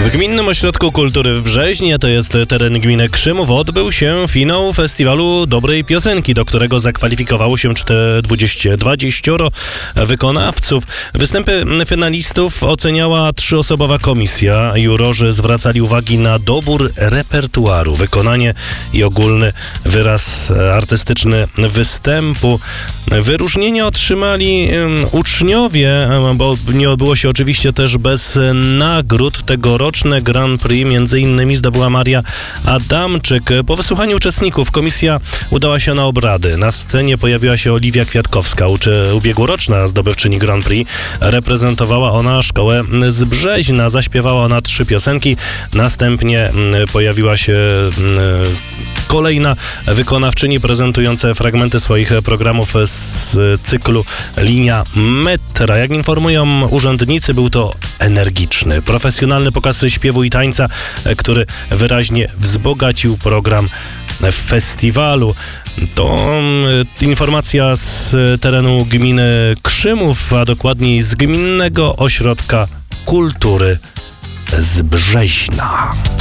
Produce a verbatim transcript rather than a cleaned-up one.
W Gminnym Ośrodku Kultury w Brzeźnie, to jest teren gminy Krzymów, odbył się finał festiwalu dobrej piosenki, do którego zakwalifikowało się dwadzieścia wykonawców. Występy finalistów oceniała trzyosobowa komisja. Jurorzy zwracali uwagi na dobór repertuaru, wykonanie i ogólny wyraz artystyczny występu. Wyróżnienia otrzymali uczniowie, bo nie odbyło się oczywiście też bez nagród. Tegoroczne Grand Prix między innymi zdobyła Maria Adamczyk. Po wysłuchaniu uczestników komisja udała się na obrady. Na scenie pojawiła się Oliwia Kwiatkowska, uczy, ubiegłoroczna zdobywczyni Grand Prix. Reprezentowała ona szkołę z Brzeźna. Zaśpiewała ona trzy piosenki. Następnie pojawiła się kolejna wykonawczyni prezentująca fragmenty swoich programów z cyklu Linia Metra. Jak informują urzędnicy, był to energiczny, profesjonalny pokaz śpiewu i tańca, który wyraźnie wzbogacił program festiwalu. To informacja z terenu gminy Krzymów, a dokładniej z Gminnego Ośrodka Kultury z Brzeźna.